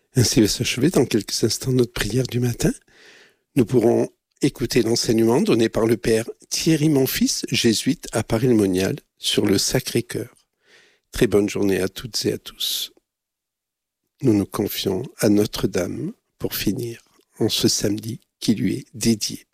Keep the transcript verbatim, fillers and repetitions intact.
Ainsi va s'achever dans quelques instants notre prière du matin. Nous pourrons écouter l'enseignement donné par le père Thierry Monfils, jésuite à Paris-le-Monial, sur le Sacré-Cœur. Très bonne journée à toutes et à tous. Nous nous confions à Notre-Dame pour finir en ce samedi qui lui est dédié.